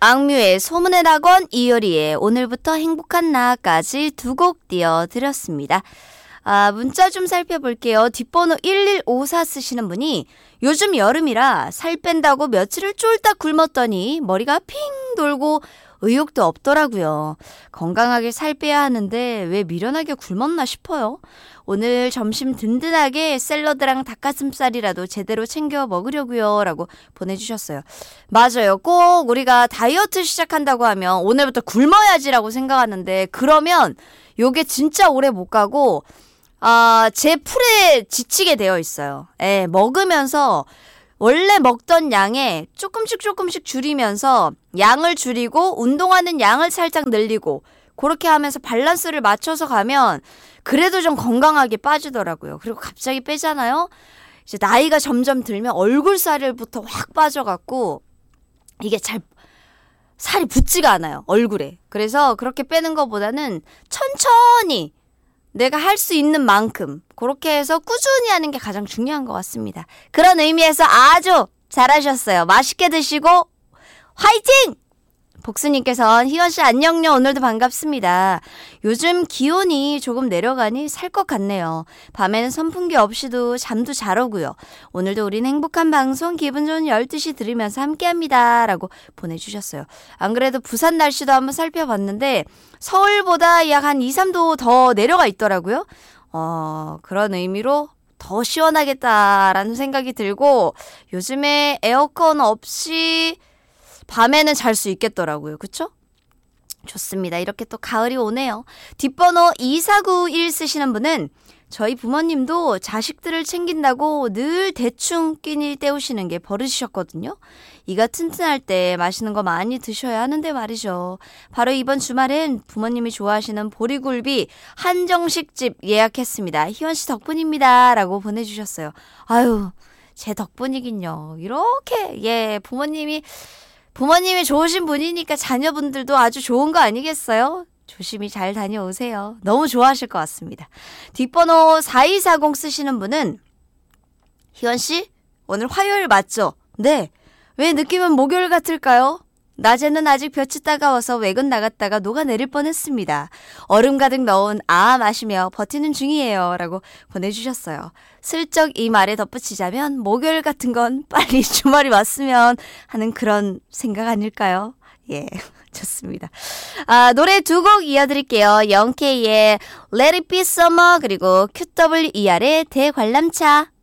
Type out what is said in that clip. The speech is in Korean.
악뮤의 소문의 낙원, 이효리의 오늘부터 행복한 나까지 두 곡 띄워드렸습니다. 문자 좀 살펴볼게요. 뒷번호 1154 쓰시는 분이 요즘 여름이라 살 뺀다고 며칠을 쫄딱 굶었더니 머리가 핑 돌고 의욕도 없더라고요. 건강하게 살 빼야 하는데 왜 미련하게 굶었나 싶어요. 오늘 점심 든든하게 샐러드랑 닭가슴살이라도 제대로 챙겨 먹으려고요 라고 보내주셨어요. 맞아요. 꼭 우리가 다이어트 시작한다고 하면 오늘부터 굶어야지라고 생각하는데 그러면 요게 진짜 오래 못 가고 제 풀에 지치게 되어 있어요. 먹으면서 원래 먹던 양에 조금씩 줄이면서 양을 줄이고 운동하는 양을 살짝 늘리고 그렇게 하면서 밸런스를 맞춰서 가면 그래도 좀 건강하게 빠지더라고요. 그리고 갑자기 빼잖아요. 이제 나이가 점점 들면 얼굴살부터 확 빠져갖고 이게 잘 살이 붙지가 않아요. 얼굴에. 그래서 그렇게 빼는 것보다는 천천히 내가 할 수 있는 만큼 그렇게 해서 꾸준히 하는 게 가장 중요한 것 같습니다. 그런 의미에서 아주 잘하셨어요. 맛있게 드시고 화이팅! 복수님께서는 희원씨 안녕요. 오늘도 반갑습니다. 요즘 기온이 조금 내려가니 살 것 같네요. 밤에는 선풍기 없이도 잠도 잘 오고요. 오늘도 우린 행복한 방송 기분 좋은 12시 들으면서 함께합니다. 라고 보내주셨어요. 안 그래도 부산 날씨도 한번 살펴봤는데 서울보다 약 한 2, 3도 더 내려가 있더라고요. 그런 의미로 더 시원하겠다라는 생각이 들고 요즘에 에어컨 없이 밤에는 잘 수 있겠더라고요. 그쵸? 좋습니다. 이렇게 또 가을이 오네요. 뒷번호 2491 쓰시는 분은 저희 부모님도 자식들을 챙긴다고 늘 대충 끼니 때우시는 게 버릇이셨거든요. 이가 튼튼할 때 맛있는 거 많이 드셔야 하는데 말이죠. 바로 이번 주말엔 부모님이 좋아하시는 보리굴비 한정식집 예약했습니다. 희원씨 덕분입니다. 라고 보내주셨어요. 아유, 제 덕분이긴요. 이렇게 부모님이 좋으신 분이니까 자녀분들도 아주 좋은 거 아니겠어요? 조심히 잘 다녀오세요. 너무 좋아하실 것 같습니다. 뒷번호 4240 쓰시는 분은 희원씨, 오늘 화요일 맞죠? 네. 왜 느낌은 목요일 같을까요? 낮에는 아직 볕이 따가워서 외근 나갔다가 녹아내릴 뻔했습니다. 얼음 가득 넣은 마시며 버티는 중이에요. 라고 보내주셨어요. 슬쩍 이 말에 덧붙이자면 목요일 같은 건 빨리 주말이 왔으면 하는 그런 생각 아닐까요? 예, 좋습니다. 노래 두 곡 이어드릴게요. 영케이의 Let It Be Summer 그리고 QWER의 대관람차.